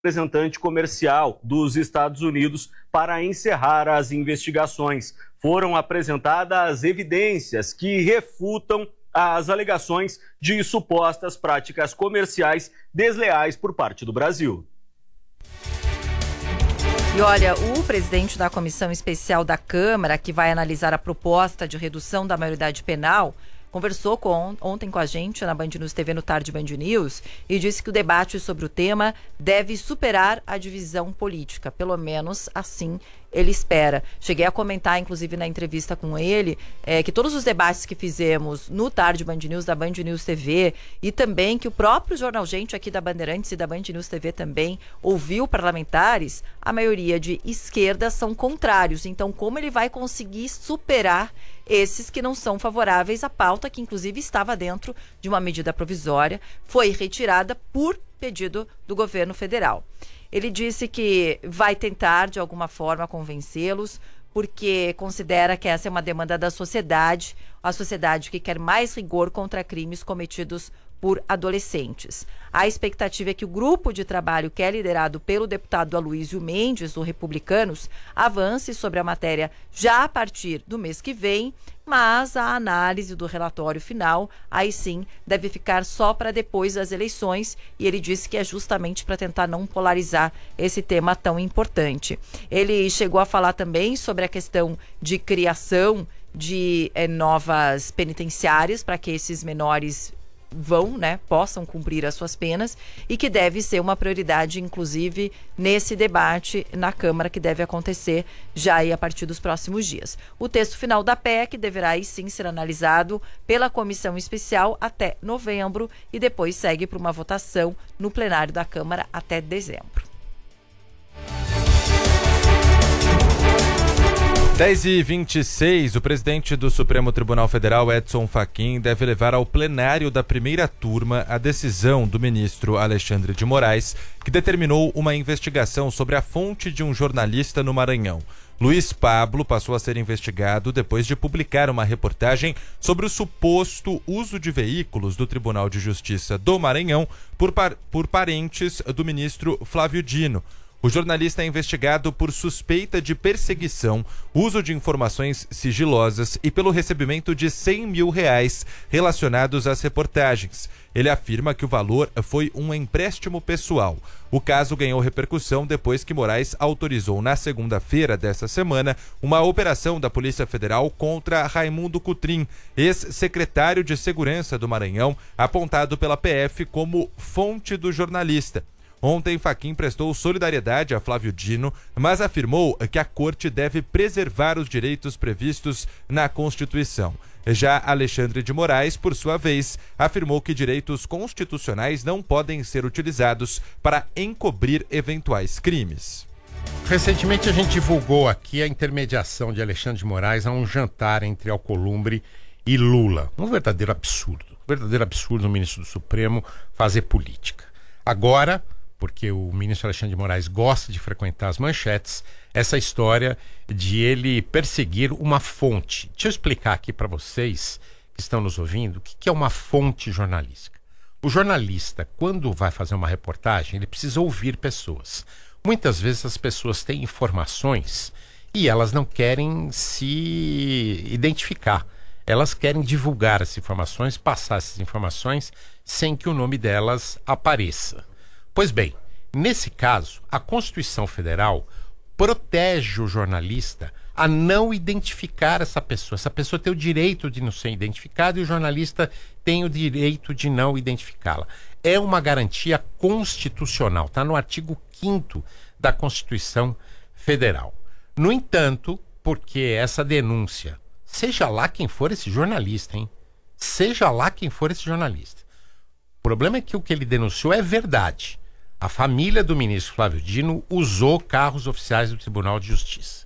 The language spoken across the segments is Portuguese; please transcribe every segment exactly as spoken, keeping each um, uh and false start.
representante comercial dos Estados Unidos para encerrar as investigações. Foram apresentadas evidências que refutam as alegações de supostas práticas comerciais desleais por parte do Brasil. E olha, o presidente da Comissão Especial da Câmara, que vai analisar a proposta de redução da maioridade penal, conversou com, ontem com a gente na Band News T V, no Tarde Band News, e disse que o debate sobre o tema deve superar a divisão política. Pelo menos assim ele espera. Cheguei a comentar, inclusive, na entrevista com ele, é, que todos os debates que fizemos no Tarde Band News, da Band News T V, e também que o próprio Jornal Gente aqui da Bandeirantes e da Band News T V também ouviu parlamentares, a maioria de esquerda são contrários. Então, como ele vai conseguir superar esses que não são favoráveis à pauta, que inclusive estava dentro de uma medida provisória, foi retirada por pedido do governo federal. Ele disse que vai tentar, de alguma forma, convencê-los, porque considera que essa é uma demanda da sociedade, a sociedade que quer mais rigor contra crimes cometidos por adolescentes. A expectativa é que o grupo de trabalho, que é liderado pelo deputado Aloysio Mendes, do Republicanos, avance sobre a matéria já a partir do mês que vem, mas a análise do relatório final, aí sim, deve ficar só para depois das eleições, e ele disse que é justamente para tentar não polarizar esse tema tão importante. Ele chegou a falar também sobre a questão de criação de eh, novas penitenciárias para que esses menores vão, né, possam cumprir as suas penas, e que deve ser uma prioridade, inclusive, nesse debate na Câmara, que deve acontecer já aí a partir dos próximos dias. O texto final da P E C deverá aí sim ser analisado pela comissão especial até novembro e depois segue para uma votação no plenário da Câmara até dezembro. dez e vinte e seis, o presidente do Supremo Tribunal Federal, Edson Fachin, deve levar ao plenário da primeira turma a decisão do ministro Alexandre de Moraes, que determinou uma investigação sobre a fonte de um jornalista no Maranhão. Luiz Pablo passou a ser investigado depois de publicar uma reportagem sobre o suposto uso de veículos do Tribunal de Justiça do Maranhão por, par- por parentes do ministro Flávio Dino. O jornalista é investigado por suspeita de perseguição, uso de informações sigilosas e pelo recebimento de cem mil reais relacionados às reportagens. Ele afirma que o valor foi um empréstimo pessoal. O caso ganhou repercussão depois que Moraes autorizou na segunda-feira dessa semana uma operação da Polícia Federal contra Raimundo Cutrim, ex-secretário de Segurança do Maranhão, apontado pela P F como fonte do jornalista. Ontem, Fachin prestou solidariedade a Flávio Dino, mas afirmou que a corte deve preservar os direitos previstos na Constituição. Já Alexandre de Moraes, por sua vez, afirmou que direitos constitucionais não podem ser utilizados para encobrir eventuais crimes. Recentemente a gente divulgou aqui a intermediação de Alexandre de Moraes a um jantar entre Alcolumbre e Lula. Um verdadeiro absurdo. Um verdadeiro absurdo o ministro do Supremo fazer política. Agora, porque o ministro Alexandre de Moraes gosta de frequentar as manchetes, essa história de ele perseguir uma fonte. Deixa eu explicar aqui para vocês que estão nos ouvindo o que é uma fonte jornalística. O jornalista, quando vai fazer uma reportagem, ele precisa ouvir pessoas. Muitas vezes as pessoas têm informações e elas não querem se identificar. Elas querem divulgar essas informações, passar essas informações sem que o nome delas apareça. Pois bem, nesse caso, a Constituição Federal protege o jornalista a não identificar essa pessoa. Essa pessoa tem o direito de não ser identificada e o jornalista tem o direito de não identificá-la. É uma garantia constitucional, está no artigo quinto da Constituição Federal. No entanto, porque essa denúncia, seja lá quem for esse jornalista, hein? Seja lá quem for esse jornalista. O problema é que o que ele denunciou é verdade. A família do ministro Flávio Dino usou carros oficiais do Tribunal de Justiça.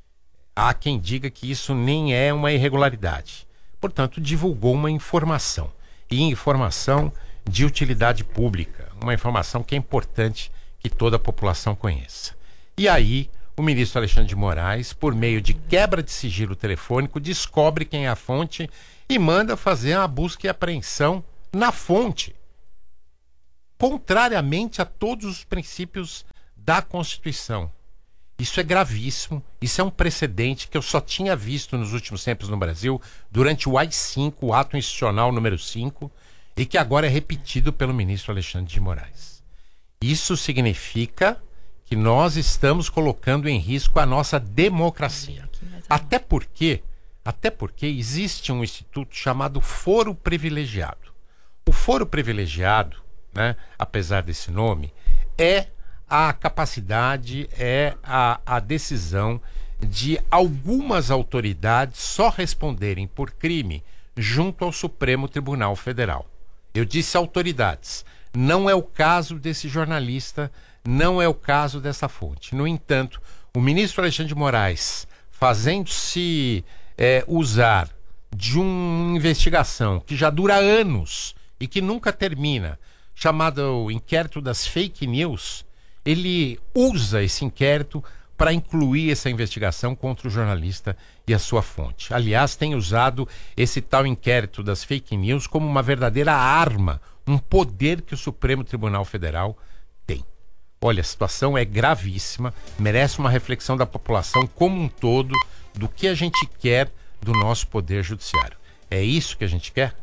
Há quem diga que isso nem é uma irregularidade. Portanto, divulgou uma informação. E informação de utilidade pública. Uma informação que é importante que toda a população conheça. E aí, o ministro Alexandre de Moraes, por meio de quebra de sigilo telefônico, descobre quem é a fonte e manda fazer uma busca e apreensão na fonte. contrariamente a todos os princípios da Constituição. Isso é gravíssimo, isso é um precedente que eu só tinha visto nos últimos tempos no Brasil, durante o A I cinco, o ato institucional número cinco, e que agora é repetido pelo ministro Alexandre de Moraes. Isso significa que nós estamos colocando em risco a nossa democracia. Até porque, até porque existe um instituto chamado foro privilegiado. O foro privilegiado, né, apesar desse nome, é a capacidade, é a, a decisão de algumas autoridades só responderem por crime junto ao Supremo Tribunal Federal. Eu disse autoridades. Não é o caso desse jornalista, não é o caso dessa fonte. No entanto, o ministro Alexandre de Moraes, fazendo-se é, usar de uma investigação que já dura anos e que nunca termina, chamada o inquérito das fake news, ele usa esse inquérito para incluir essa investigação contra o jornalista e a sua fonte. Aliás, tem usado esse tal inquérito das fake news como uma verdadeira arma, um poder que o Supremo Tribunal Federal tem. Olha, a situação é gravíssima, merece uma reflexão da população como um todo do que a gente quer do nosso poder judiciário. É isso que a gente quer?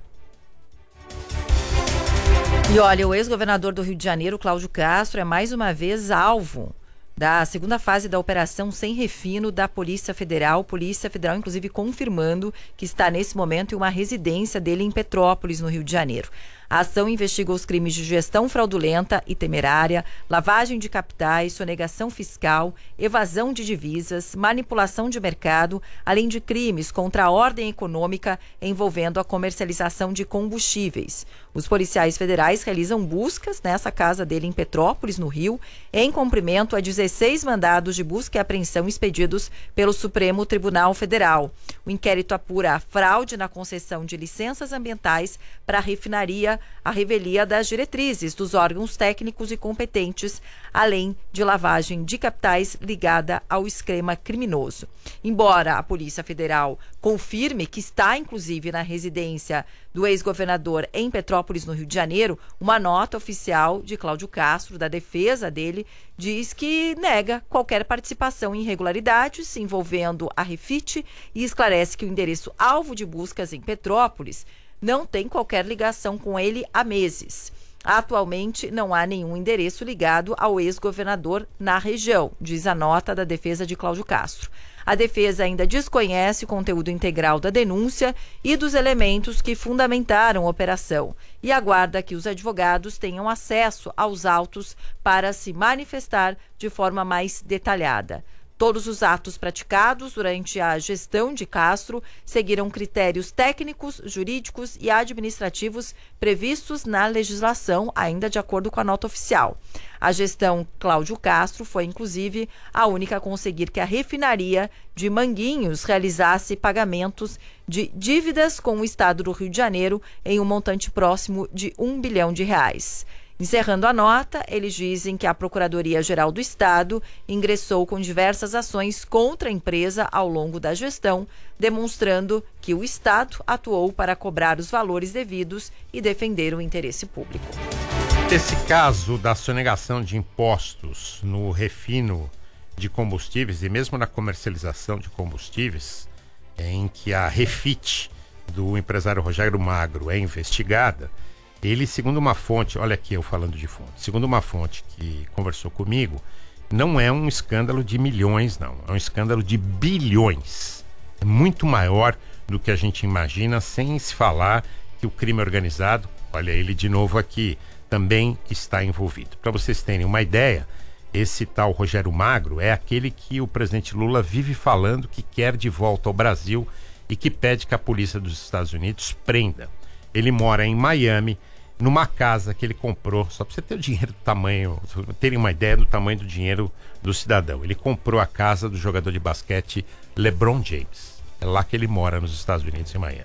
E olha, o ex-governador do Rio de Janeiro, Cláudio Castro, é mais uma vez alvo da segunda fase da Operação Sem Refino da Polícia Federal. Polícia Federal, inclusive, confirmando que está nesse momento em uma residência dele em Petrópolis, no Rio de Janeiro. A ação investiga os crimes de gestão fraudulenta e temerária, lavagem de capitais, sonegação fiscal, evasão de divisas, manipulação de mercado, além de crimes contra a ordem econômica envolvendo a comercialização de combustíveis. Os policiais federais realizam buscas nessa casa dele em Petrópolis, no Rio, em cumprimento a dezesseis mandados de busca e apreensão expedidos pelo Supremo Tribunal Federal. O inquérito apura a fraude na concessão de licenças ambientais para a refinaria, a revelia das diretrizes dos órgãos técnicos e competentes, além de lavagem de capitais ligada ao esquema criminoso. Embora a Polícia Federal confirme que está, inclusive, na residência do ex-governador em Petrópolis, no Rio de Janeiro, uma nota oficial de Cláudio Castro, da defesa dele, diz que nega qualquer participação em irregularidades envolvendo a Refit e esclarece que o endereço alvo de buscas em Petrópolis não tem qualquer ligação com ele há meses. Atualmente, não há nenhum endereço ligado ao ex-governador na região, diz a nota da defesa de Cláudio Castro. A defesa ainda desconhece o conteúdo integral da denúncia e dos elementos que fundamentaram a operação e aguarda que os advogados tenham acesso aos autos para se manifestar de forma mais detalhada. Todos os atos praticados durante a gestão de Castro seguiram critérios técnicos, jurídicos e administrativos previstos na legislação, ainda de acordo com a nota oficial. A gestão Cláudio Castro foi, inclusive, a única a conseguir que a refinaria de Manguinhos realizasse pagamentos de dívidas com o Estado do Rio de Janeiro em um montante próximo de um bilhão de reais. Encerrando a nota, eles dizem que a Procuradoria-Geral do Estado ingressou com diversas ações contra a empresa ao longo da gestão, demonstrando que o Estado atuou para cobrar os valores devidos e defender o interesse público. Esse caso da sonegação de impostos no refino de combustíveis e mesmo na comercialização de combustíveis, em que a Refit do empresário Rogério Magro é investigada, ele, segundo uma fonte, olha aqui eu falando de fonte, segundo uma fonte que conversou comigo, não é um escândalo de milhões, não. É um escândalo de bilhões. É muito maior do que a gente imagina, sem se falar que o crime organizado, olha ele de novo aqui, também está envolvido. Para vocês terem uma ideia, esse tal Rogério Magro é aquele que o presidente Lula vive falando que quer de volta ao Brasil e que pede que a polícia dos Estados Unidos prenda. Ele mora em Miami, numa casa que ele comprou, só para você ter o dinheiro do tamanho, terem uma ideia do tamanho do dinheiro do cidadão. Ele comprou a casa do jogador de basquete LeBron James. É lá que ele mora, nos Estados Unidos, em Miami.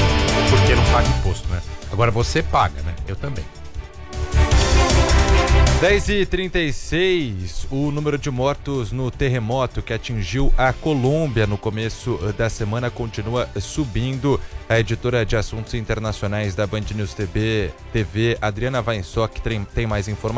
Porque não paga imposto, né? Agora você paga, né? Eu também. dez e trinta e seis, o número de mortos no terremoto que atingiu a Colômbia no começo da semana continua subindo. A editora de assuntos internacionais da Band News T V, Adriana Weinstock, tem mais informações.